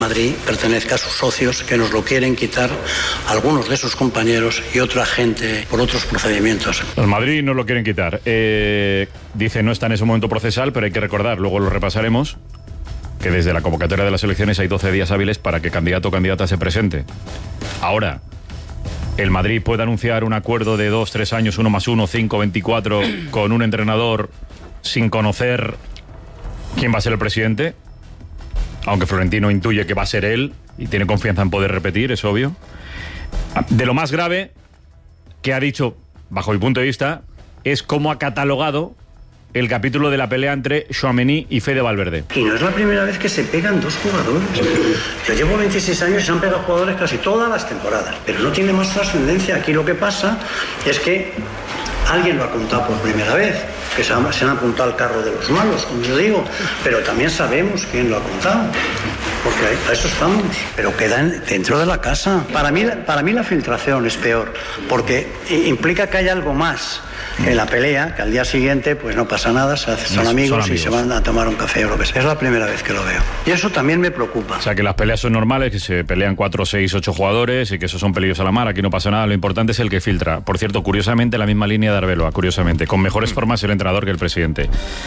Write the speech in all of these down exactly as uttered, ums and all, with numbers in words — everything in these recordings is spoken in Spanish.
Madrid pertenezca a sus socios, que nos lo quieren quitar algunos de sus compañeros y otra gente por otros procedimientos. El Madrid no lo quieren quitar. Eh, dice no está en ese momento procesal, pero hay que recordar, luego lo repasaremos, que desde la convocatoria de las elecciones hay doce días hábiles para que candidato o candidata se presente. Ahora, el Madrid puede anunciar un acuerdo de dos, tres años, uno más uno, cinco, veinticuatro, con un entrenador sin conocer quién va a ser el presidente. Aunque Florentino intuye que va a ser él y tiene confianza en poder repetir, es obvio. De lo más grave que ha dicho, bajo mi punto de vista, es cómo ha catalogado el capítulo de la pelea entre Tchouaméni y Fede Valverde. Y no es la primera vez que se pegan dos jugadores. Yo llevo veintiséis años y se han pegado jugadores casi todas las temporadas, pero no tiene más trascendencia. Aquí lo que pasa es que alguien lo ha contado por primera vez, que se han, se han apuntado al carro de los malos, como yo digo, pero también sabemos quién lo ha contado, porque a eso estamos, pero queda dentro de la casa. Para mí, para mí la filtración es peor, porque implica que hay algo más en la pelea, que al día siguiente pues no pasa nada, se hacen, son, amigos, son amigos y se van a tomar un café o lo que sea. Es la primera vez que lo veo. Y eso también me preocupa. O sea, que las peleas son normales, que se pelean cuatro, seis, ocho jugadores y que esos son pelillos a la mar, aquí no pasa nada, lo importante es el que filtra. Por cierto, curiosamente, la misma línea de Arbeloa, curiosamente, con mejores formas el entrenador que el presidente.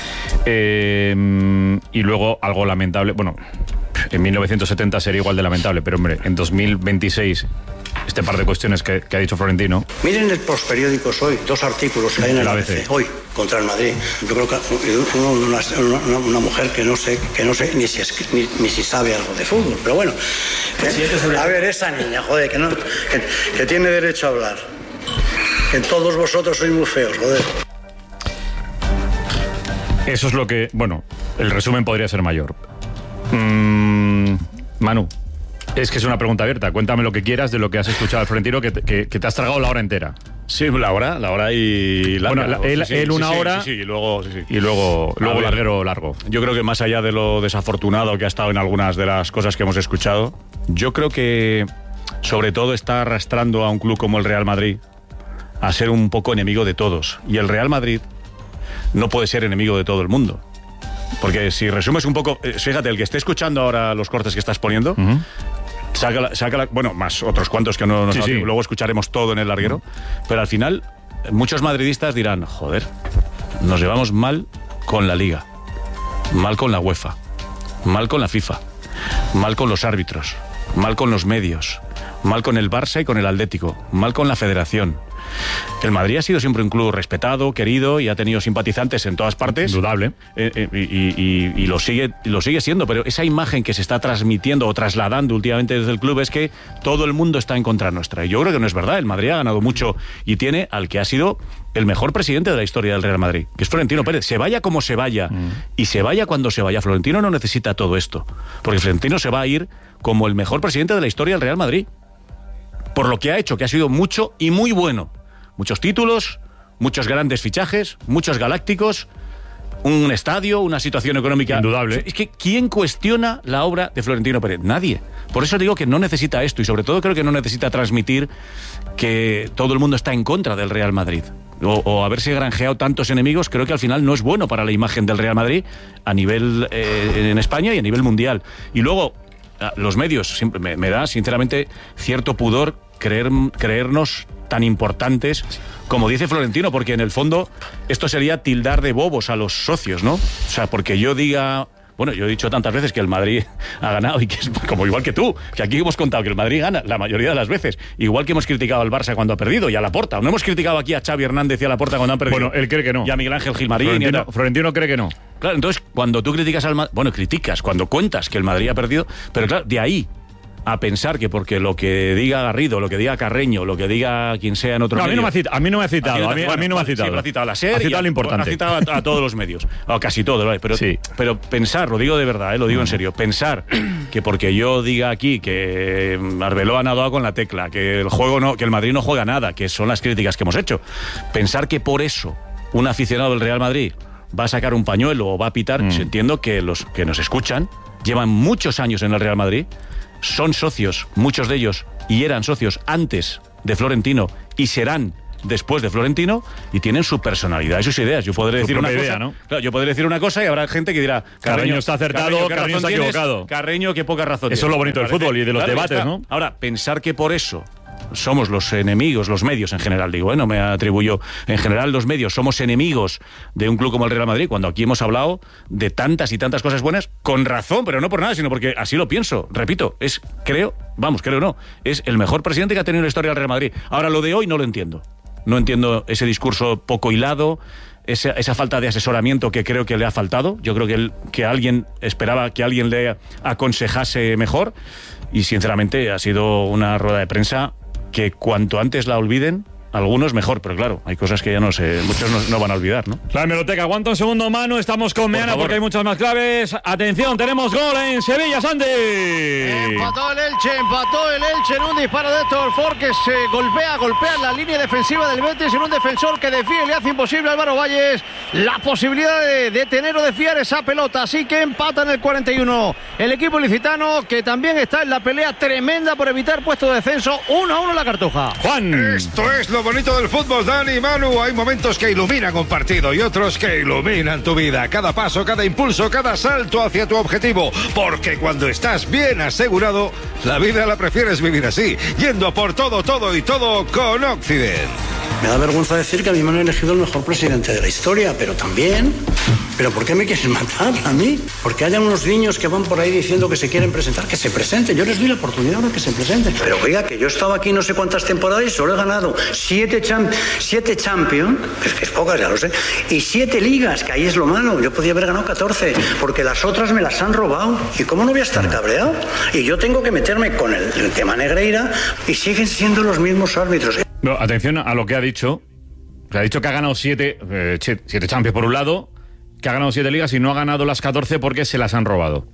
Eh, y luego algo lamentable, bueno, en mil novecientos setenta sería igual de lamentable, pero hombre, en dos mil veintiséis... este par de cuestiones que, que ha dicho Florentino. Miren el postperiódicos hoy, dos artículos que hay en el A B C hoy contra el Madrid. Yo creo que uno, una, una, una mujer que no sé, que no sé ni si, es, ni, ni si sabe algo de fútbol, pero bueno. Eh, a ver, esa niña, joder, que, no, que, que tiene derecho a hablar. Que todos vosotros sois muy feos, joder. Eso es lo que, bueno, el resumen podría ser mayor. Mm, Manu. Es que es una pregunta abierta. Cuéntame lo que quieras de lo que has escuchado al Florentino, que, que, que te has tragado la hora entera. Sí, la hora, la hora y... La, bueno, la, él, sí, él una sí, hora sí, sí, sí, y luego, sí, sí. y luego, luego ver, larguero largo. Yo creo que más allá de lo desafortunado que ha estado en algunas de las cosas que hemos escuchado, yo creo que sobre todo está arrastrando a un club como el Real Madrid a ser un poco enemigo de todos. Y el Real Madrid no puede ser enemigo de todo el mundo. Porque si resumes un poco... Fíjate, el que esté escuchando ahora los cortes que estás poniendo... Uh-huh. Saca, saca, bueno, más otros cuantos que no, no sí, sí. Luego escucharemos todo en el larguero, pero al final muchos madridistas dirán, joder, nos llevamos mal con la Liga, mal con la UEFA, mal con la FIFA, mal con los árbitros, mal con los medios, mal con el Barça y con el Atlético, mal con la Federación. El Madrid ha sido siempre un club respetado, querido y ha tenido simpatizantes en todas partes. Indudable. Eh, eh, y, y, y lo sigue, lo sigue siendo, pero esa imagen que se está transmitiendo o trasladando últimamente desde el club es que todo el mundo está en contra nuestra. Y yo creo que no es verdad. El Madrid ha ganado mucho y tiene al que ha sido el mejor presidente de la historia del Real Madrid, que es Florentino Pérez. Se vaya como se vaya mm. y se vaya cuando se vaya. Florentino no necesita todo esto, porque Florentino se va a ir como el mejor presidente de la historia del Real Madrid. Por lo que ha hecho, que ha sido mucho y muy bueno. Muchos títulos, muchos grandes fichajes, muchos galácticos, un estadio, una situación económica... Indudable. Es que ¿quién cuestiona la obra de Florentino Pérez? Nadie. Por eso digo que no necesita esto y sobre todo creo que no necesita transmitir que todo el mundo está en contra del Real Madrid. O, o haberse granjeado tantos enemigos, creo que al final no es bueno para la imagen del Real Madrid a nivel eh, en España y a nivel mundial. Y luego, los medios, siempre me, me da sinceramente cierto pudor creer, creernos tan importantes como dice Florentino, porque en el fondo esto sería tildar de bobos a los socios, ¿no? O sea, porque yo diga... Bueno, yo he dicho tantas veces que el Madrid ha ganado y que es como igual que tú, que aquí hemos contado que el Madrid gana la mayoría de las veces, igual que hemos criticado al Barça cuando ha perdido y a Laporta. No hemos criticado aquí a Xavi Hernández y a Laporta cuando han perdido. Bueno, él cree que no. Y a Miguel Ángel Gilmarín. Florentino, Florentino cree que no. Claro, entonces cuando tú criticas al Madrid, bueno, criticas, cuando cuentas que el Madrid ha perdido, pero claro, de ahí a pensar que porque lo que diga Garrido, lo que diga Carreño, lo que diga quien sea en otro no, medio... A mí no me ha citado, a mí no me ha citado, a mí, a mí no me ha citado. Sí, ha citado a la SER, ha citado lo importante. Ha citado a, a todos los medios, o casi todos, ¿vale? Pero, sí. pero pensar, lo digo de verdad, ¿eh? Lo digo en serio, pensar que porque yo diga aquí que Arbeloa ha dado con la tecla, que el juego no, que el Madrid no juega nada, que son las críticas que hemos hecho, pensar que por eso un aficionado del Real Madrid va a sacar un pañuelo o va a pitar, mm. entiendo que los que nos escuchan llevan muchos años en el Real Madrid, son socios, muchos de ellos, y eran socios antes de Florentino, y serán después de Florentino y tienen su personalidad y sus ideas. Yo podré decir una idea, cosa, ¿no? Claro, yo podré decir una cosa y habrá gente que dirá Carreño, Carreño está acertado, Carreño, ¿qué Carreño razón está tienes? equivocado. Carreño, qué poca razón Eso tienes. es lo bonito del fútbol y de los Claro, debates, está. ¿no? Ahora, pensar que por eso somos los enemigos, los medios en general, digo, ¿eh? No me atribuyo, en general los medios somos enemigos de un club como el Real Madrid, cuando aquí hemos hablado de tantas y tantas cosas buenas, con razón, pero no por nada, sino porque así lo pienso. Repito, es, creo, vamos, creo no, es el mejor presidente que ha tenido la historia del Real Madrid. Ahora, lo de hoy no lo entiendo. No entiendo ese discurso poco hilado, esa, esa falta de asesoramiento que creo que le ha faltado. Yo creo que, el, que alguien esperaba que alguien le aconsejase mejor y sinceramente ha sido una rueda de prensa que cuanto antes la olviden, algunos mejor, pero claro, hay cosas que ya no sé, muchos no, no van a olvidar, ¿no? La hemeroteca, aguanta un segundo, Manu, estamos con Meana porque hay muchas más claves. Atención, tenemos gol en Sevilla, Santi. Empató el Elche, empató el Elche en un disparo de Héctor Ford que se golpea, golpea en la línea defensiva del Betis en un defensor que desfía y le hace imposible a Álvaro Valles la posibilidad de detener o desfiar esa pelota. Así que empata en el cuarenta y uno el equipo ilicitano, que también está en la pelea tremenda por evitar puesto de descenso. uno a uno la Cartuja. Juan. Esto es lo bonito del fútbol, Dani, Manu. Hay momentos que iluminan un partido y otros que iluminan tu vida. Cada paso, cada impulso, cada salto hacia tu objetivo. Porque cuando estás bien asegurado, la vida la prefieres vivir así, yendo a por todo, todo y todo con Occident. Me da vergüenza decir que a mí me han elegido el mejor presidente de la historia, pero también... ¿Pero por qué me quieren matar a mí? Porque hayan unos niños que van por ahí diciendo que se quieren presentar, que se presenten. Yo les doy la oportunidad de que se presenten. Pero oiga, que yo he estado aquí no sé cuántas temporadas y solo he ganado siete, champ siete Champions, es que es pocas, ya lo sé, y siete ligas, que ahí es lo malo. Yo podía haber ganado catorce, porque las otras me las han robado. ¿Y cómo no voy a estar cabreado? Y yo tengo que meterme con el, el tema Negreira y siguen siendo los mismos árbitros. No, atención a lo que ha dicho. Ha dicho que ha ganado siete, eh, siete Champions por un lado, que ha ganado siete ligas y no ha ganado las catorce porque se las han robado.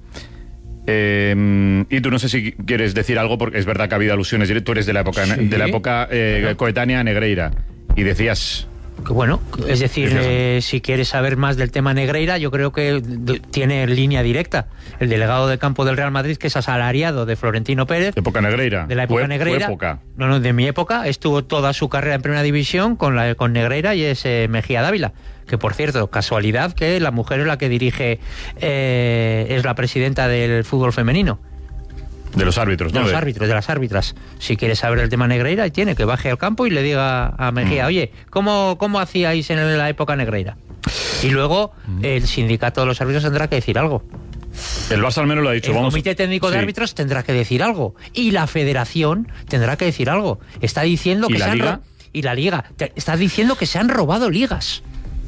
Eh, y tú no sé si quieres decir algo, porque es verdad que ha habido alusiones. Tú eres de la época, sí. de la época eh, claro. coetánea a Negreira. Y decías... Bueno, es decir, eh, si quieres saber más del tema Negreira, yo creo que tiene línea directa. El delegado de campo del Real Madrid, que es asalariado de Florentino Pérez. ¿De época Negreira? De la época fue, Negreira. Fue época. No, no, de mi época. Estuvo toda su carrera en Primera División con, la, con Negreira y es eh, Mejía Dávila. Que, por cierto, casualidad que la mujer es la que dirige, eh, es la presidenta del fútbol femenino. De los árbitros, ¿no? De los de... árbitros, de las árbitras. Si quieres saber el tema Negreira, tiene que baje al campo y le diga a Mejía, mm. oye, ¿cómo, ¿cómo hacíais en la época Negreira? Y luego mm. el sindicato de los árbitros tendrá que decir algo. El Barça al menos lo ha dicho. El Vamos... comité técnico de sí. árbitros tendrá que decir algo. Y la federación tendrá que decir algo. Está diciendo ¿Y que la se han liga? ro... Y la liga. Está diciendo que se han robado ligas.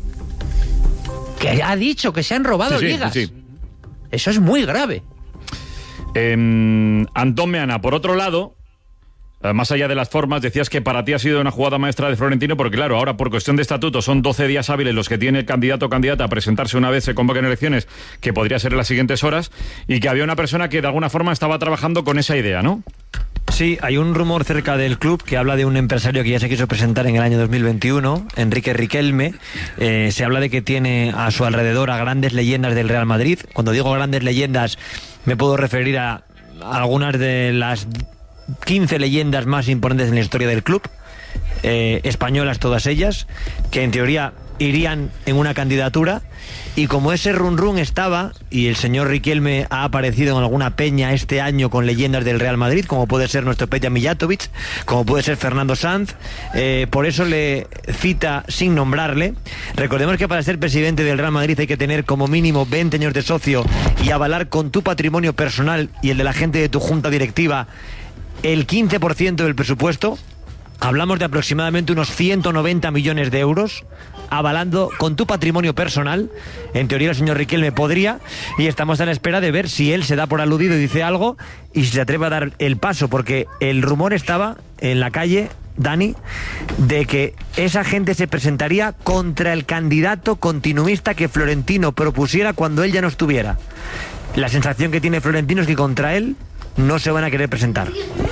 Que ha dicho que se han robado sí, sí, ligas. Sí, sí. Eso es muy grave. Eh, Antón Meana, por otro lado, eh, más allá de las formas, decías que para ti ha sido una jugada maestra de Florentino, porque claro, ahora por cuestión de estatuto son doce días hábiles los que tiene el candidato o candidata a presentarse una vez se convoquen elecciones, que podría ser en las siguientes horas, y que había una persona que de alguna forma estaba trabajando con esa idea, ¿no? Sí, hay un rumor cerca del club que habla de un empresario que ya se quiso presentar en el año dos mil veintiuno, Enrique Riquelme. Eh, se habla de que tiene a su alrededor a grandes leyendas del Real Madrid. Cuando digo grandes leyendas, me puedo referir a algunas de las quince leyendas más importantes en la historia del club, eh, españolas todas ellas, que en teoría irían en una candidatura. Y como ese run run estaba, y el señor Riquelme ha aparecido en alguna peña este año con leyendas del Real Madrid, como puede ser nuestro Peja Mijatovic, como puede ser Fernando Sanz, eh, por eso le cita sin nombrarle. Recordemos que para ser presidente del Real Madrid hay que tener como mínimo veinte años de socio y avalar con tu patrimonio personal y el de la gente de tu junta directiva el quince por ciento del presupuesto. Hablamos de aproximadamente unos ciento noventa millones de euros, avalando con tu patrimonio personal. En teoría el señor Riquelme podría, y estamos a la espera de ver si él se da por aludido y dice algo, y si se atreve a dar el paso, porque el rumor estaba en la calle, Dani, de que esa gente se presentaría contra el candidato continuista que Florentino propusiera cuando él ya no estuviera. La sensación que tiene Florentino es que contra él no se van a querer presentar.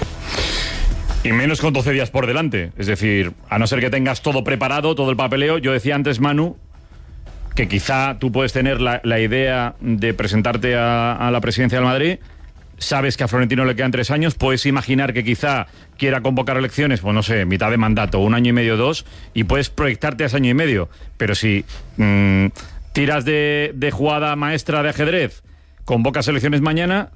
Y menos con doce días por delante. Es decir, a no ser que tengas todo preparado, todo el papeleo. Yo decía antes, Manu, que quizá tú puedes tener la, la idea de presentarte a, a la presidencia del Madrid sabes que a Florentino le quedan tres años, puedes imaginar que quizá quiera convocar elecciones, pues no sé, mitad de mandato, un año y medio, dos, y puedes proyectarte a ese año y medio. Pero si mmm, tiras de, de jugada maestra de ajedrez, convocas elecciones mañana,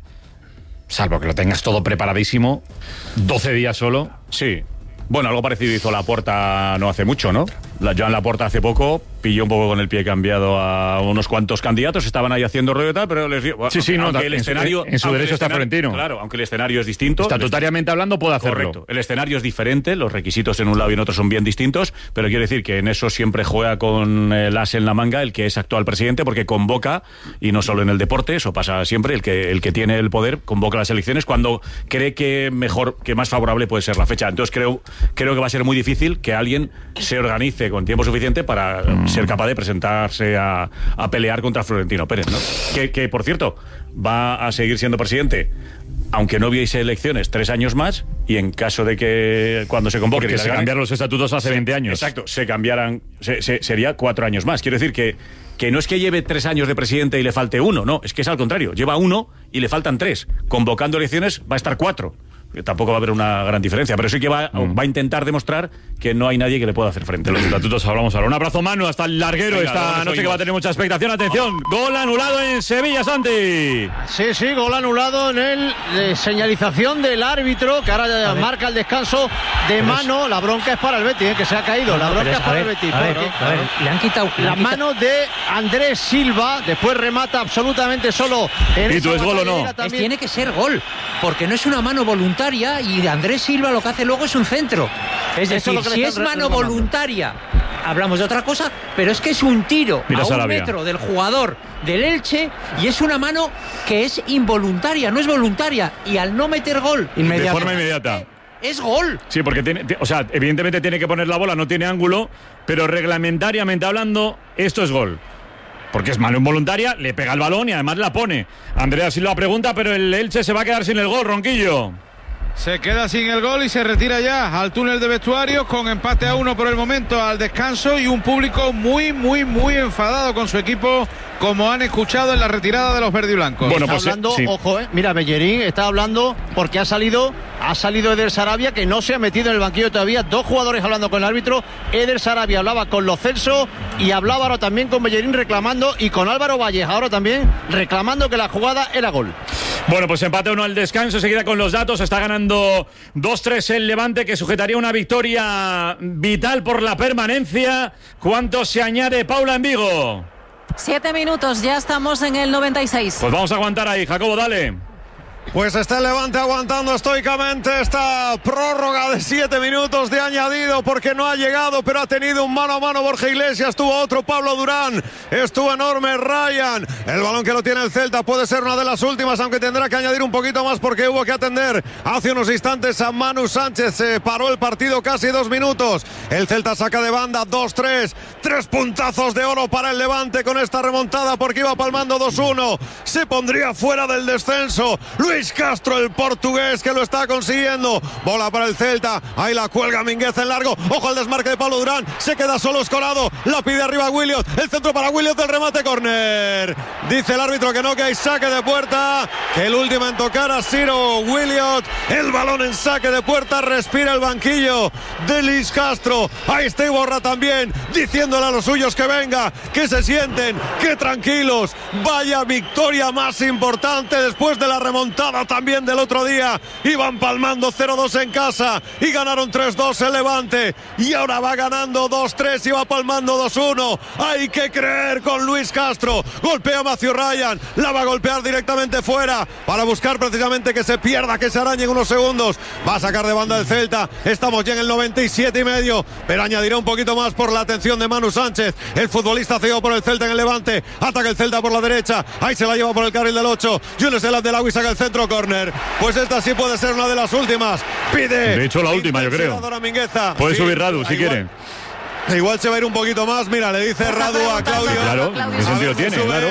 salvo que lo tengas todo preparadísimo, doce días solo. Sí. Bueno, algo parecido hizo Laporta no hace mucho, ¿no? La, Joan Laporta hace poco pilló un poco con el pie cambiado a unos cuantos candidatos, estaban ahí haciendo rollo y tal, pero les dio... Sí, sí, no, el en escenario, su, en su derecho está Florentino. Claro, aunque el escenario es distinto. Estatutariamente hablando puede hacerlo. Correcto. El escenario es diferente, los requisitos en un lado y en otro son bien distintos, pero quiero decir que en eso siempre juega con el as en la manga el que es actual presidente, porque convoca, y no solo en el deporte, eso pasa siempre, el que, el que tiene el poder convoca las elecciones cuando cree que mejor, que más favorable puede ser la fecha. Entonces creo, creo que va a ser muy difícil que alguien se organice con tiempo suficiente para mm. ser capaz de presentarse a, a pelear contra Florentino Pérez, ¿no? Que, que, por cierto, va a seguir siendo presidente, aunque no hubiese elecciones, tres años más, y en caso de que cuando se convoque... Porque se gane, cambiaron los estatutos hace se, veinte años. Exacto, se cambiaran, se, se, sería cuatro años más. Quiero decir que, que no es que lleve tres años de presidente y le falte uno, no, es que es al contrario, lleva uno y le faltan tres. Convocando elecciones va a estar cuatro. Tampoco va a haber una gran diferencia, pero sí que va, mm. va a intentar demostrar que no hay nadie que le pueda hacer frente. De los estatutos hablamos ahora. Un abrazo, Manu, hasta el larguero. Venga, esta noche que va a tener mucha expectación. Atención, gol anulado en Sevilla, Santi. Sí, sí, gol anulado en el de señalización del árbitro, que ahora marca el descanso de mano. La bronca es para el Betis, ¿eh? Que se ha caído. La bronca es, es para ver, el Betis. A ver, a ver, le han quitado le la han quitado. mano de Andrés Silva. Después remata absolutamente solo. En ¿Y tú es gol o no? Es, tiene que ser gol, porque no es una mano voluntaria y Andrés Silva lo que hace luego es un centro. Es decir, es si es mano voluntaria, hablamos de otra cosa, pero es que es un tiro Mira a un Sarabia. metro del jugador del Elche y es una mano que es involuntaria, no es voluntaria, y al no meter gol de forma inmediata es gol. Sí, porque tiene, o sea, evidentemente tiene que poner la bola, no tiene ángulo, pero reglamentariamente hablando, esto es gol. Porque es mano involuntaria, le pega el balón y además la pone. Andrea Silva pregunta, pero el Elche se va a quedar sin el gol, Ronquillo. Se queda sin el gol y se retira ya al túnel de vestuarios con empate a uno por el momento al descanso y un público muy, muy, muy enfadado con su equipo, como han escuchado en la retirada de los verdiblancos. Bueno, pues está hablando, sí. Ojo, eh, mira, Bellerín está hablando porque ha salido, ha salido Eder Sarabia, que no se ha metido en el banquillo todavía. Dos jugadores hablando con el árbitro. Eder Sarabia hablaba con Lo Celso y hablaba ahora también con Bellerín reclamando, y con Álvaro Valles ahora también reclamando que la jugada era gol. Bueno, pues empate uno al descanso, se queda con los datos, está ganando dos tres el Levante, que sujetaría una victoria vital por la permanencia. ¿Cuánto se añade, Paula, en Vigo? Siete minutos, ya estamos en el noventa y seis. Pues vamos a aguantar ahí, Jacobo, dale. Pues está el Levante aguantando estoicamente esta prórroga de siete minutos de añadido, porque no ha llegado, pero ha tenido un mano a mano Borja Iglesias, tuvo otro Pablo Durán, estuvo enorme Ryan, el balón que lo tiene el Celta puede ser una de las últimas, aunque tendrá que añadir un poquito más porque hubo que atender hace unos instantes a Manu Sánchez. Se paró el partido casi dos minutos, el Celta saca de banda dos tres, tres puntazos de oro para el Levante con esta remontada, porque iba palmando dos uno, se pondría fuera del descenso. Luis Castro, el portugués, que lo está consiguiendo. Bola para el Celta, ahí la cuelga Mingueza en largo, ojo al desmarque de Pablo Durán, se queda solo Escorado, la pide arriba Williot, el centro para Williot, el remate, córner. Dice el árbitro que no, que hay saque de puerta, que el último en tocar a Ciro Williot, el balón en saque de puerta, respira el banquillo de Luis Castro. Ahí está Iborra también, diciéndole a los suyos que venga, que se sienten, que tranquilos. Vaya victoria más importante después de la remontada también del otro día. Iban palmando cero dos en casa y ganaron tres dos el Levante, y ahora va ganando dos tres y va palmando dos uno. Hay que creer con Luis Castro. Golpea a Matthew Ryan, la va a golpear directamente fuera para buscar precisamente que se pierda, que se arañe en unos segundos. Va a sacar de banda el Celta. Estamos ya en el noventa y siete y medio, pero añadirá un poquito más por la atención de Manu Sánchez, el futbolista cedido por el Celta en el Levante. Ataca el Celta por la derecha, ahí se la lleva por el carril del ocho. Jules El Abdelagui saca el centro, córner. Pues esta sí puede ser una de las últimas. Pide. De hecho, la última, yo creo. Puede sí, subir Radu si quiere. Igual se va a ir un poquito más. Mira, le dice Radu a Claudio. Claro, ¿qué sentido tiene? Claro.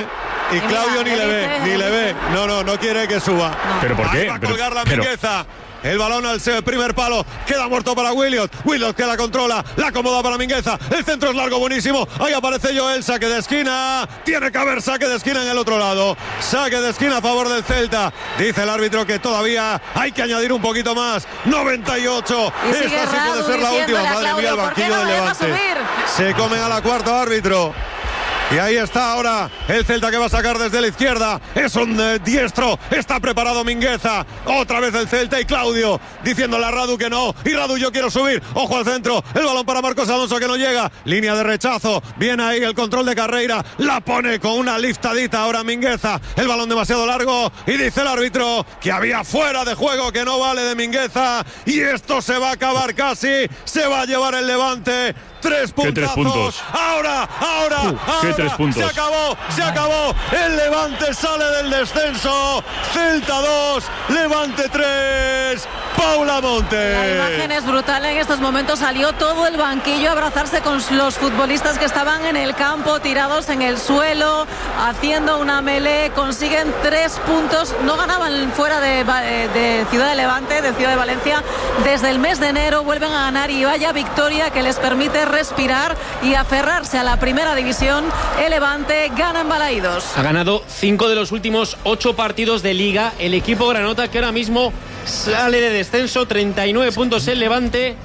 Y Claudio ni le ve, ni le ve. No, no, no quiere que suba. No. ¿Pero por qué? Ahí va a colgar pero, la pero... Mingueza. El balón al primer palo, queda muerto para Williot. Williot que la controla, la acomoda para Mingueza. El centro es largo, buenísimo. Ahí aparece Joel, saque de esquina. Tiene que haber saque de esquina en el otro lado. Saque de esquina a favor del Celta. Dice el árbitro que todavía hay que añadir un poquito más. noventa y ocho. Y Esta sí puede ser la última. Madre mía, el banquillo del Levante. Se comen a la cuarta árbitro. Y ahí está ahora el Celta que va a sacar desde la izquierda. Es un eh, diestro. Está preparado Mingueza. Otra vez el Celta y Claudio diciéndole a Radu que no. Y Radu, yo quiero subir. Ojo al centro. El balón para Marcos Alonso que no llega. Línea de rechazo. Viene ahí el control de Carreira. La pone con una liftadita ahora Mingueza. El balón demasiado largo. Y dice el árbitro que había fuera de juego, que no vale de Mingueza. Y esto se va a acabar casi. Se va a llevar el Levante. Tres puntazos. ¿Qué tres puntos? Ahora, ahora, uh, ahora. ¿Qué tres puntos? Se acabó, se acabó. El Levante sale del descenso. Celta dos, Levante tres. Paula Montes. La imagen es brutal. En estos momentos salió todo el banquillo a abrazarse con los futbolistas que estaban en el campo, tirados en el suelo, haciendo una melee. Consiguen tres puntos. No ganaban fuera de, de Ciudad de Levante, de Ciudad de Valencia, desde el mes de enero. Vuelven a ganar y vaya victoria que les permite respirar y aferrarse a la primera división. El Levante gana en Balaídos. Ha ganado cinco de los últimos ocho partidos de Liga. El equipo granota, que ahora mismo sale de descenso, treinta y nueve puntos el Levante,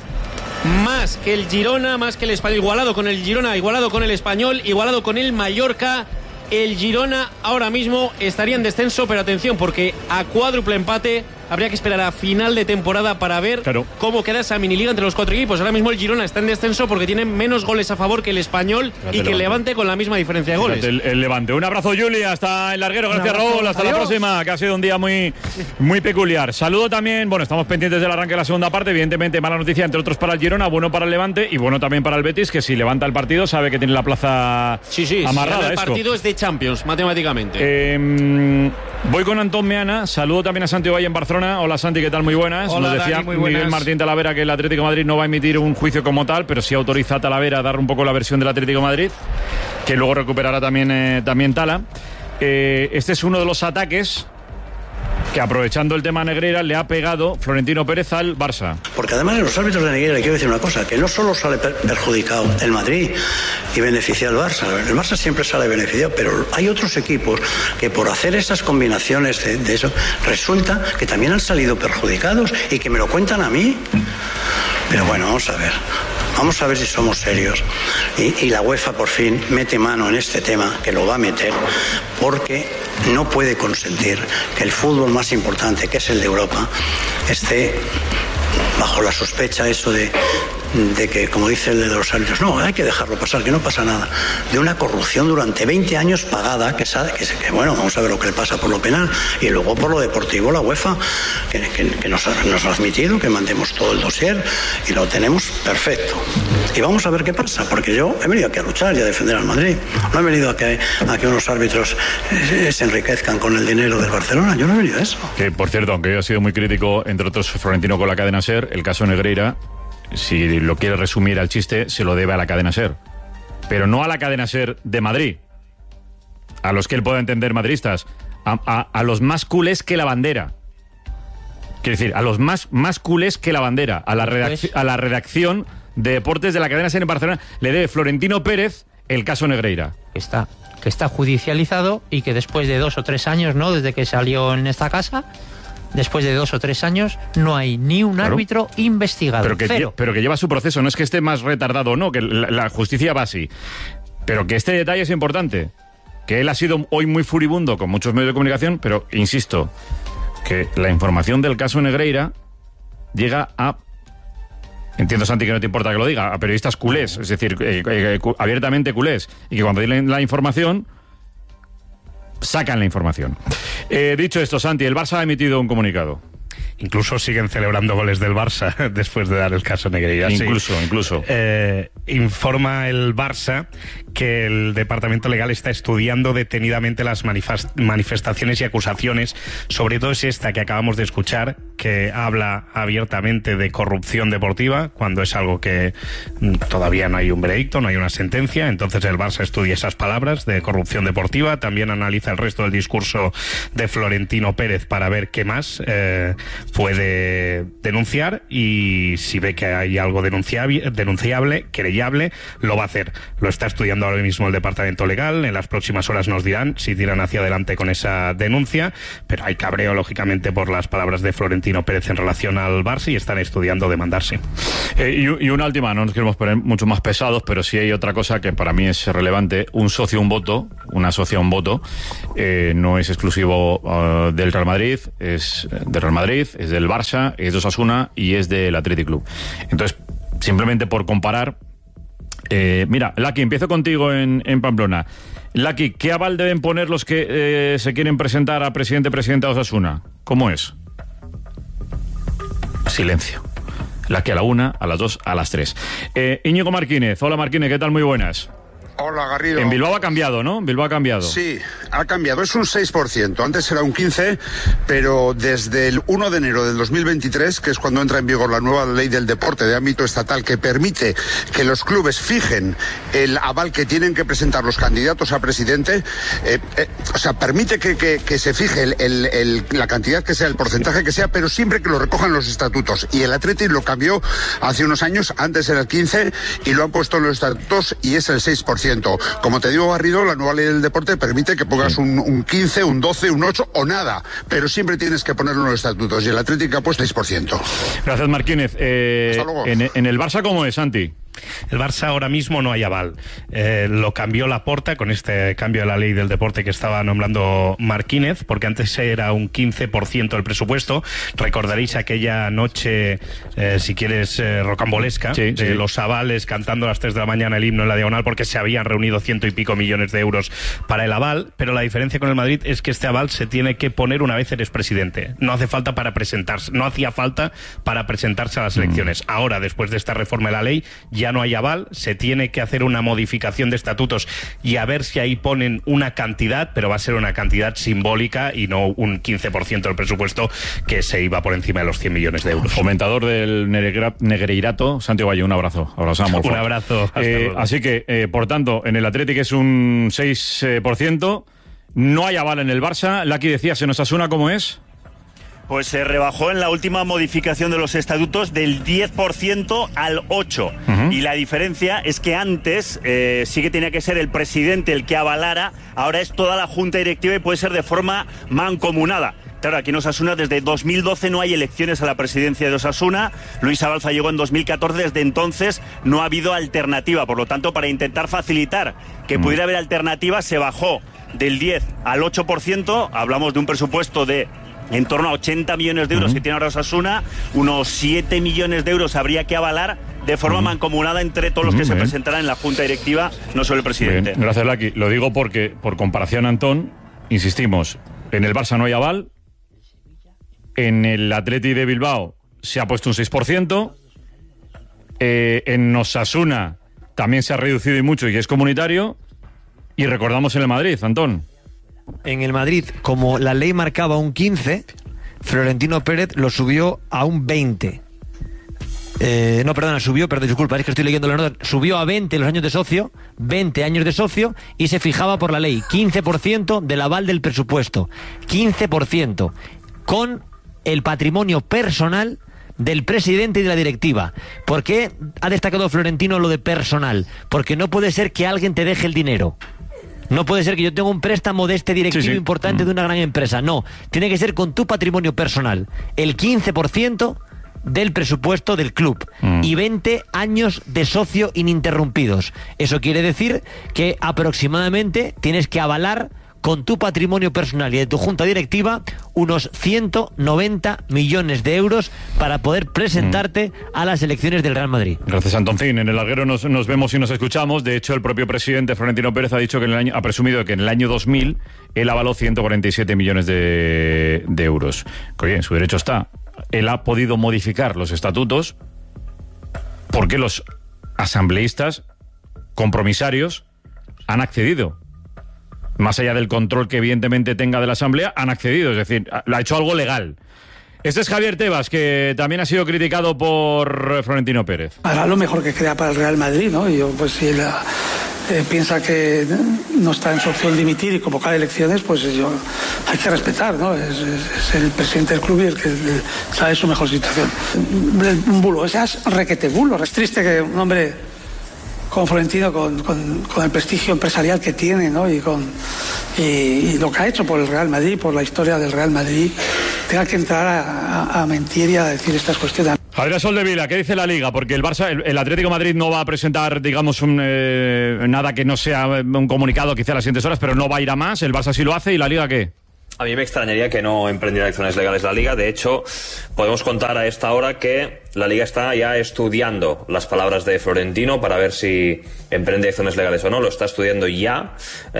más que el Girona, más que el Español, igualado con el Girona, igualado con el Español, igualado con el Mallorca. El Girona ahora mismo estaría en descenso, pero atención, porque a cuádruple empate habría que esperar a final de temporada para ver claro. cómo queda esa miniliga entre los cuatro equipos. Ahora mismo el Girona está en descenso porque tiene menos goles a favor que el Español Fíjate y que el Levante con la misma diferencia de goles. El, el Levante. Un abrazo, Juli, hasta el larguero. Gracias, Raúl. Hasta Adiós. La próxima, que ha sido un día muy, muy peculiar. Saludo también, bueno, estamos pendientes del arranque de la segunda parte. Evidentemente, mala noticia, entre otros, para el Girona, bueno para el Levante y bueno también para el Betis, que si levanta el partido sabe que tiene la plaza sí, sí, amarrada. Si el partido es de Champions, matemáticamente. Eh, voy con Antón Meana. Saludo también a Santi Valle en Barcelona. Hola, Santi, ¿qué tal? Muy buenas. Hola, Nos decía Dani, muy Miguel buenas. Martín Talavera que el Atlético de Madrid no va a emitir un juicio como tal, pero sí autoriza a Talavera a dar un poco la versión del Atlético de Madrid, que luego recuperará también, eh, también Tala. Eh, este es uno de los ataques que, aprovechando el tema Negreira, le ha pegado Florentino Pérez al Barça. Porque además en los árbitros de Negreira le quiero decir una cosa, que no solo sale per perjudicado el Madrid y beneficia al Barça, el Barça siempre sale beneficiado, pero hay otros equipos que por hacer esas combinaciones de, de eso, resulta que también han salido perjudicados y que me lo cuentan a mí. Pero bueno, vamos a ver. Vamos a ver si somos serios. Y, y la UEFA por fin mete mano en este tema, que lo va a meter, porque no puede consentir que el fútbol más importante, que es el de Europa, esté bajo la sospecha eso de, de que, como dice el de los árbitros, no, hay que dejarlo pasar, que no pasa nada, de una corrupción durante veinte años pagada, que sabe que, que bueno, vamos a ver lo que le pasa por lo penal, y luego por lo deportivo la UEFA, que, que, que nos, ha, nos ha admitido que mandemos todo el dossier y lo tenemos perfecto. Y vamos a ver qué pasa, porque yo he venido aquí a luchar y a defender al Madrid. No he venido a que, a que unos árbitros eh, se enriquezcan con el dinero del Barcelona. Yo no he venido a eso. Que, por cierto, aunque yo he sido muy crítico, entre otros, Florentino con la cadena SER, el caso Negreira, si lo quiere resumir al chiste, se lo debe a la cadena SER. Pero no a la cadena SER de Madrid, a los que él pueda entender madridistas, a, a, a los más culés que la bandera. Quiero decir, a los más, más culés que la bandera, a la, redacci a la redacción de deportes de la cadena SER en Barcelona, le debe Florentino Pérez el caso Negreira. Está, que está judicializado y que después de dos o tres años, ¿no?, desde que salió en esta casa, después de dos o tres años, no hay ni un claro. árbitro investigado. Pero que, Cero. pero que lleva su proceso, no es que esté más retardado o no, que la, la justicia va así. Pero que este detalle es importante, que él ha sido hoy muy furibundo con muchos medios de comunicación, pero insisto, que la información del caso Negreira llega a... Entiendo, Santi, que no te importa que lo diga, a periodistas culés, es decir, eh, eh, abiertamente culés, y que cuando tienen la información, sacan la información. Eh, dicho esto, Santi, el Barça ha emitido un comunicado. Incluso siguen celebrando goles del Barça después de dar el caso Negreira. Incluso, sí. incluso. Eh, informa el Barça que el Departamento Legal está estudiando detenidamente las manifestaciones y acusaciones, sobre todo es esta que acabamos de escuchar, que habla abiertamente de corrupción deportiva, cuando es algo que todavía no hay un veredicto, no hay una sentencia. Entonces el Barça estudia esas palabras de corrupción deportiva, también analiza el resto del discurso de Florentino Pérez para ver qué más eh, puede denunciar, y si ve que hay algo denunciable, denunciable, querellable, lo va a hacer. Lo está estudiando ahora mismo el Departamento Legal. En las próximas horas nos dirán si tiran hacia adelante con esa denuncia, pero hay cabreo, lógicamente, por las palabras de Florentino Pérez en relación al Barça, y están estudiando demandarse. Eh, y, y una última, no nos queremos poner mucho más pesados, pero sí hay otra cosa que para mí es relevante. Un socio, un voto, una socia, un voto, eh, no es exclusivo uh, del Real Madrid, es del Real Madrid, es del Barça, es de Osasuna y es del Athletic Club. Entonces, simplemente por comparar, eh, mira, Lucky, empiezo contigo en, en Pamplona. Lucky, ¿qué aval deben poner los que eh, se quieren presentar a presidente presidenta de Osasuna? ¿Cómo es? Silencio. Lucky a la una, a las dos, a las tres. Eh, Íñigo Martínez. Hola Martínez, ¿qué tal? Muy buenas. Hola, Garrido. En Bilbao ha cambiado, ¿no? Bilbao ha cambiado. Sí, ha cambiado. Es un seis por ciento. Antes era un quince por ciento, pero desde el uno de enero del dos mil veintitrés, que es cuando entra en vigor la nueva ley del deporte de ámbito estatal, que permite que los clubes fijen el aval que tienen que presentar los candidatos a presidente, eh, eh, o sea, permite que, que, que se fije el, el, el, la cantidad que sea, el porcentaje que sea, pero siempre que lo recojan los estatutos. Y el Athletic lo cambió hace unos años. Antes era el quince y lo han puesto en los estatutos y es el seis por ciento. Como te digo, Garrido, la nueva ley del deporte permite que pongas un, un quince, un doce, un ocho o nada, pero siempre tienes que ponerlo en los estatutos, y el Atlético ha puesto seis por ciento. Gracias, Martínez. Eh, Hasta luego. En, en el Barça, ¿cómo es, Santi? El Barça ahora mismo no hay aval. Eh, lo cambió Laporta con este cambio de la ley del deporte que estaba nombrando Martínez, porque antes era un quince por ciento el presupuesto. Recordaréis aquella noche, eh, si quieres, eh, rocambolesca, sí, de sí. los avales cantando a las tres de la mañana el himno en la diagonal, porque se habían reunido ciento y pico millones de euros para el aval. Pero la diferencia con el Madrid es que este aval se tiene que poner una vez eres presidente. No hace falta para presentarse, no hacía falta para presentarse a las elecciones. Mm. Ahora, después de esta reforma de la ley, ya no hay aval, se tiene que hacer una modificación de estatutos y a ver si ahí ponen una cantidad, pero va a ser una cantidad simbólica y no un quince por ciento del presupuesto, que se iba por encima de los cien millones de euros. Fomentador del Negreirato, Santiago Valle, un abrazo. Abrazamos. Un abrazo. Hasta eh, luego. así que, eh, por tanto, en el Atlético es un seis por ciento, no hay aval en el Barça. Lucky decía, ¿se nos asuna cómo es? Pues se rebajó en la última modificación de los estatutos del diez por ciento al ocho por ciento. Uh-huh. Y la diferencia es que antes eh, sí que tenía que ser el presidente el que avalara, ahora es toda la junta directiva y puede ser de forma mancomunada. Claro, aquí en Osasuna desde dos mil doce no hay elecciones a la presidencia de Osasuna. Luis Abalza llegó en dos mil catorce, desde entonces no ha habido alternativa. Por lo tanto, para intentar facilitar que pudiera haber alternativa, se bajó del diez al ocho por ciento. Hablamos de un presupuesto de en torno a ochenta millones de euros uh-huh. que tiene ahora Osasuna. Unos siete millones de euros habría que avalar de forma uh-huh. mancomunada entre todos los uh-huh. que se Bien. presentarán en la Junta Directiva, no solo el presidente. Bien. Gracias, Lucky. Lo digo porque, por comparación, Antón, insistimos, en el Barça no hay aval, en el Athletic de Bilbao se ha puesto un seis por ciento, eh, en Osasuna también se ha reducido y mucho y es comunitario, y recordamos en el Madrid, Antón. En el Madrid, como la ley marcaba un quince, Florentino Pérez lo subió a un veinte. Eh, no, perdona, subió, perdón, disculpa, es que estoy leyendo la nota. Subió a veinte los años de socio, veinte años de socio, y se fijaba por la ley quince por ciento del aval del presupuesto. quince por ciento. Con el patrimonio personal del presidente y de la directiva. ¿Por qué ha destacado Florentino lo de personal? Porque no puede ser que alguien te deje el dinero. No puede ser que yo tenga un préstamo de este directivo sí, sí. importante mm. de una gran empresa. No, tiene que ser con tu patrimonio personal. El quince por ciento del presupuesto del club mm. y veinte años de socio ininterrumpidos. Eso quiere decir que aproximadamente tienes que avalar con tu patrimonio personal y de tu junta directiva unos ciento noventa millones de euros para poder presentarte mm. a las elecciones del Real Madrid. Gracias, Antoncín. En el larguero nos, nos vemos y nos escuchamos. De hecho, el propio presidente Florentino Pérez ha dicho que en el año, ha presumido que en el año dos mil él avaló ciento cuarenta y siete millones de, de euros. Que oye, en su derecho está. Él ha podido modificar los estatutos porque los asambleístas compromisarios han accedido. Más allá del control que evidentemente tenga de la Asamblea, han accedido, es decir, ha hecho algo legal. Este es Javier Tebas, que también ha sido criticado por Florentino Pérez. Hará lo mejor que crea para el Real Madrid, ¿no? Y yo, pues si él eh, piensa que no está en su opción dimitir y convocar elecciones, pues yo, hay que respetar, ¿no? Es, es, es el presidente del club y el que sabe su mejor situación. Un bulo, ese es requete bulo. Es triste que un hombre como Florentino, con, con, con el prestigio empresarial que tiene, ¿no? Y, con, y, y lo que ha hecho por el Real Madrid, por la historia del Real Madrid, tenga que entrar a, a, a mentir y a decir estas cuestiones. Adrián Soldevila, ¿qué dice la Liga? Porque el Barça, el, el Atlético de Madrid no va a presentar, digamos, un, eh, nada que no sea un comunicado quizá a las siguientes horas, pero no va a ir a más. El Barça sí lo hace, ¿y la Liga qué? A mí me extrañaría que no emprendiera acciones legales la Liga. De hecho, podemos contar a esta hora que la Liga está ya estudiando las palabras de Florentino para ver si emprende acciones legales o no. Lo está estudiando ya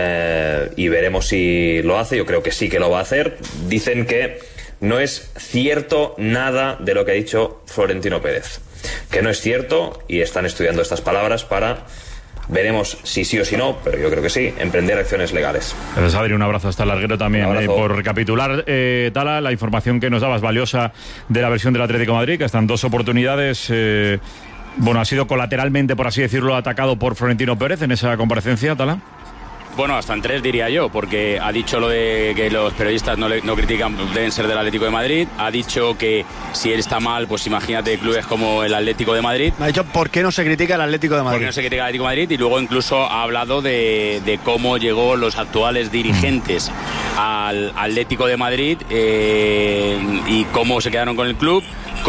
eh, y veremos si lo hace. Yo creo que sí que lo va a hacer. Dicen que no es cierto nada de lo que ha dicho Florentino Pérez. Que no es cierto y están estudiando estas palabras para... Veremos si sí o si no, pero yo creo que sí, emprender acciones legales. Gracias, Adri, un abrazo hasta el larguero también. Eh, por recapitular, eh, Tala, la información que nos dabas valiosa de la versión del Atlético de Madrid, que están dos oportunidades, eh, bueno, ha sido colateralmente, por así decirlo, atacado por Florentino Pérez en esa comparecencia, Tala. Bueno, hasta en tres diría yo, porque ha dicho lo de que los periodistas no, le, no critican, deben ser del Atlético de Madrid. Ha dicho que si él está mal, pues imagínate clubes como el Atlético de Madrid. Me ha dicho por qué no se critica el Atlético de Madrid. ¿Por qué no se critica el Atlético de Madrid? Y luego incluso ha hablado de, de cómo llegó los actuales dirigentes al Atlético de Madrid eh, y cómo se quedaron con el club,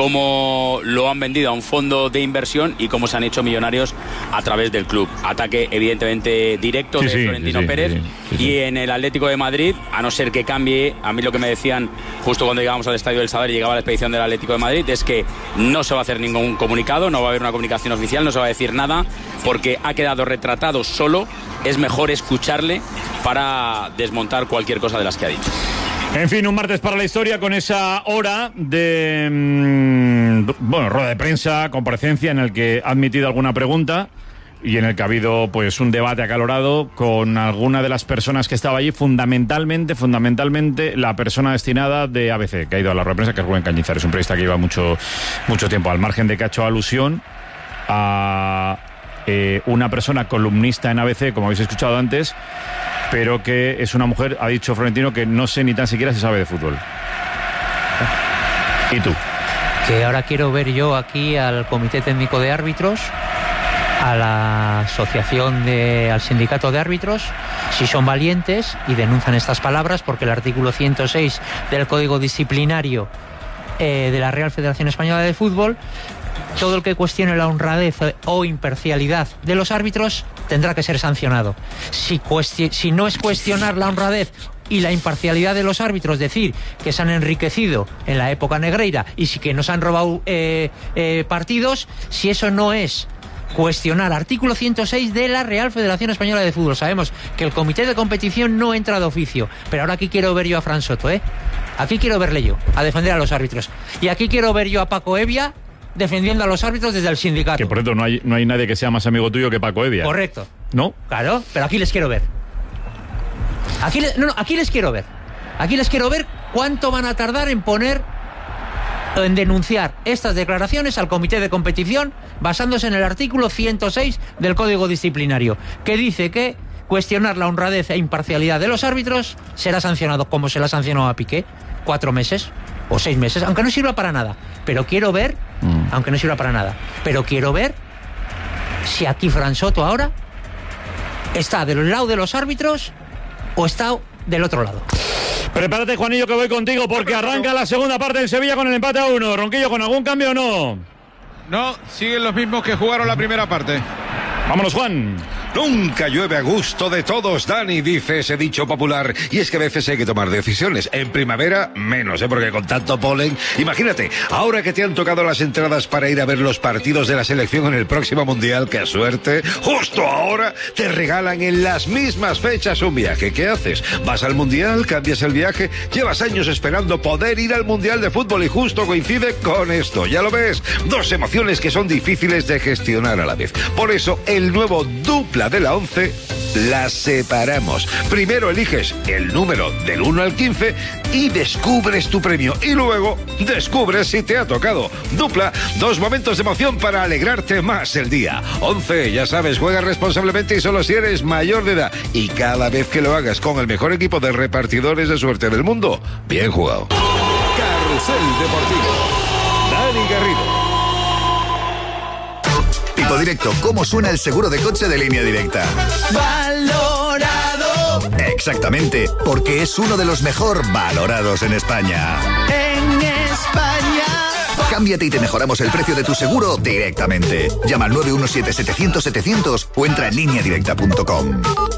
cómo lo han vendido a un fondo de inversión y cómo se han hecho millonarios a través del club. Ataque evidentemente directo sí, de sí, Florentino sí, Pérez sí, sí, sí. Y en el Atlético de Madrid, a no ser que cambie, a mí lo que me decían justo cuando llegábamos al Estadio del Sadar y llegaba la expedición del Atlético de Madrid es que no se va a hacer ningún comunicado, no va a haber una comunicación oficial, no se va a decir nada porque ha quedado retratado solo. Es mejor escucharle para desmontar cualquier cosa de las que ha dicho. En fin, un martes para la historia con esa hora de mmm, bueno, rueda de prensa, comparecencia en el que ha admitido alguna pregunta y en el que ha habido pues un debate acalorado con alguna de las personas que estaba allí, fundamentalmente, fundamentalmente la persona destinada de A B C, que ha ido a la rueda de prensa, que es Rubén Cañizares, un periodista que lleva mucho, mucho tiempo, al margen de que ha hecho alusión a eh, una persona columnista en A B C, como habéis escuchado antes, pero que es una mujer, ha dicho Florentino, que no sé ni tan siquiera si sabe de fútbol. ¿Y tú? Que ahora quiero ver yo aquí al Comité Técnico de Árbitros, a la asociación de, al sindicato de árbitros, si son valientes y denuncian estas palabras, porque el artículo ciento seis del Código Disciplinario eh, de la Real Federación Española de Fútbol, todo el que cuestione la honradez o imparcialidad de los árbitros tendrá que ser sancionado. Si, cuesti- si no es cuestionar la honradez y la imparcialidad de los árbitros, decir que se han enriquecido en la época negreira y si que nos han robado eh, eh, partidos, si eso no es cuestionar artículo ciento seis de la Real Federación Española de Fútbol. Sabemos que el comité de competición no entra de oficio, pero ahora aquí quiero ver yo a Fran Soto, ¿eh? Aquí quiero verle yo, a defender a los árbitros. Y aquí quiero ver yo a Paco Evia defendiendo a los árbitros desde el sindicato. Que por cierto, no hay, no hay nadie que sea más amigo tuyo que Paco Evia. Correcto. ¿No? Claro, pero aquí les quiero ver. Aquí, le, no, no, aquí les quiero ver. Aquí les quiero ver cuánto van a tardar en poner, en denunciar estas declaraciones al comité de competición basándose en el artículo ciento seis del Código Disciplinario, que dice que cuestionar la honradez e imparcialidad de los árbitros será sancionado como se la sancionó a Piqué, cuatro meses o seis meses, aunque no sirva para nada. Pero quiero ver, mm. aunque no sirva para nada, pero quiero ver si aquí Fran Soto ahora está del lado de los árbitros o está del otro lado. Prepárate, Juanillo, que voy contigo porque arranca la segunda parte en Sevilla con el empate a uno. Ronquillo, ¿con algún cambio o no? No, siguen los mismos que jugaron la primera parte. Vámonos, Juan. Nunca llueve a gusto de todos, Dani, dice ese dicho popular. Y es que a veces hay que tomar decisiones. En primavera, menos, ¿eh? Porque con tanto polen... Imagínate, ahora que te han tocado las entradas para ir a ver los partidos de la selección en el próximo Mundial, ¡qué suerte! Justo ahora te regalan en las mismas fechas un viaje. ¿Qué haces? ¿Vas al Mundial? ¿Cambias el viaje? Llevas años esperando poder ir al Mundial de Fútbol y justo coincide con esto. ¿Ya lo ves? Dos emociones que son difíciles de gestionar a la vez. Por eso, el nuevo dupla de la once las separamos. Primero eliges el número del uno al quince y descubres tu premio. Y luego descubres si te ha tocado. Dupla, dos momentos de emoción para alegrarte más el día. once, ya sabes, juega responsablemente y solo si eres mayor de edad. Y cada vez que lo hagas con el mejor equipo de repartidores de suerte del mundo, bien jugado. Carrusel Deportivo. Dani Garrido. Tipo Directo, ¿cómo suena el seguro de coche de Línea Directa? Valorado. Exactamente, porque es uno de los mejor valorados en España. En España. Cámbiate y te mejoramos el precio de tu seguro directamente. Llama al nueve uno siete, setecientos, setecientos o entra en línea directa punto com.